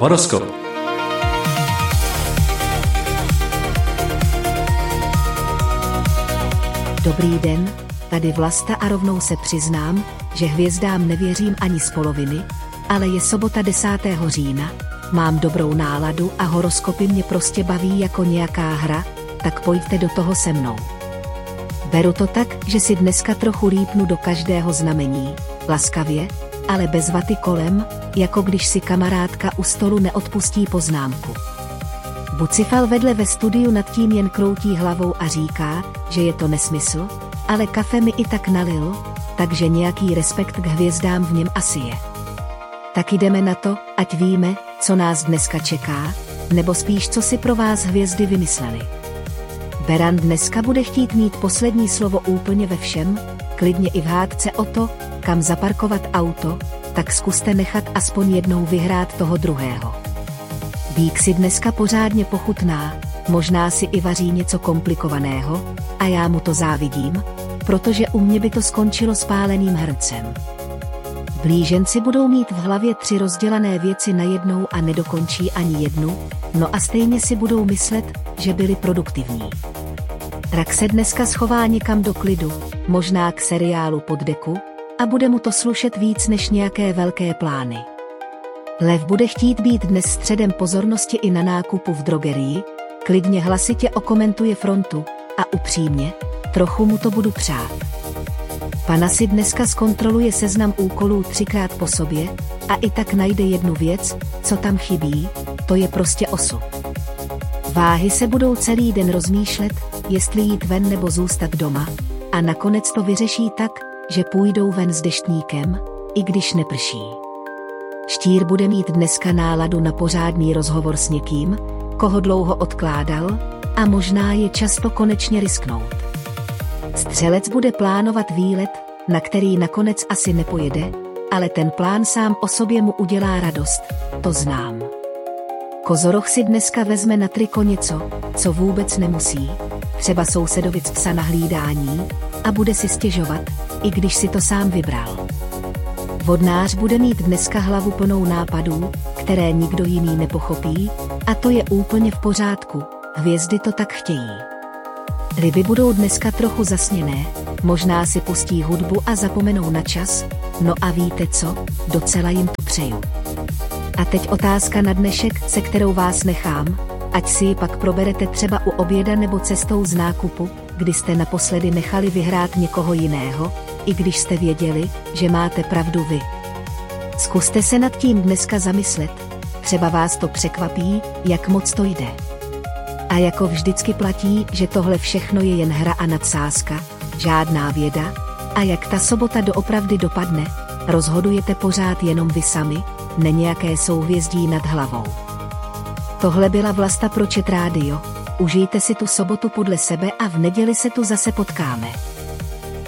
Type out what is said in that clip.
Horoskop. Dobrý den, tady Vlasta a rovnou se přiznám, že hvězdám nevěřím ani z poloviny, ale je sobota 10. října, mám dobrou náladu a horoskopy mě prostě baví jako nějaká hra, tak pojďte do toho se mnou. Beru to tak, že si dneska trochu lípnu do každého znamení, laskavě, ale bez vaty kolem, jako když si kamarádka u stolu neodpustí poznámku. Bucifal vedle ve studiu nad tím jen kroutí hlavou a říká, že je to nesmysl, ale kafe mi i tak nalil, takže nějaký respekt k hvězdám v něm asi je. Tak jdeme na to, ať víme, co nás dneska čeká, nebo spíš co si pro vás hvězdy vymysleli. Beran dneska bude chtít mít poslední slovo úplně ve všem, klidně i v hádce o to, kam zaparkovat auto, tak zkuste nechat aspoň jednou vyhrát toho druhého. Bík si dneska pořádně pochutná, možná si i vaří něco komplikovaného, a já mu to závidím, protože u mě by to skončilo spáleným hrncem. Blíženci budou mít v hlavě 3 rozdělané věci najednou a nedokončí ani jednu, no a stejně si budou myslet, že byli produktivní. Rak se dneska schová někam do klidu, možná k seriálu pod deku, a bude mu to slušet víc než nějaké velké plány. Lev bude chtít být dnes středem pozornosti i na nákupu v drogerii, klidně hlasitě okomentuje frontu, a upřímně, trochu mu to budu přát. Pana si dneska zkontroluje seznam úkolů 3krát po sobě a i tak najde jednu věc, co tam chybí, to je prostě osud. Váhy se budou celý den rozmýšlet, jestli jít ven nebo zůstat doma, a nakonec to vyřeší tak, že půjdou ven s deštníkem, i když neprší. Štír bude mít dneska náladu na pořádný rozhovor s někým, koho dlouho odkládal, a možná je čas to konečně risknout. Střelec bude plánovat výlet, na který nakonec asi nepojede, ale ten plán sám o sobě mu udělá radost, to znám. Kozoroch si dneska vezme na triko něco, co vůbec nemusí, třeba sousedovic psa na hlídání, a bude si stěžovat, i když si to sám vybral. Vodnář bude mít dneska hlavu plnou nápadů, které nikdo jiný nepochopí, a to je úplně v pořádku, hvězdy to tak chtějí. Ryby budou dneska trochu zasněné, možná si pustí hudbu a zapomenou na čas, no a víte co, docela jim to přeju. A teď otázka na dnešek, se kterou vás nechám, ať si ji pak proberete třeba u oběda nebo cestou z nákupu, kdy jste naposledy nechali vyhrát někoho jiného, i když jste věděli, že máte pravdu vy. Zkuste se nad tím dneska zamyslet, třeba vás to překvapí, jak moc to jde. A jako vždycky platí, že tohle všechno je jen hra a nadsázka, žádná věda, a jak ta sobota doopravdy dopadne, rozhodujete pořád jenom vy sami, ne nějaké souhvězdí nad hlavou. Tohle byla Vlasta pro Chat Radio, užijte si tu sobotu podle sebe a v neděli se tu zase potkáme.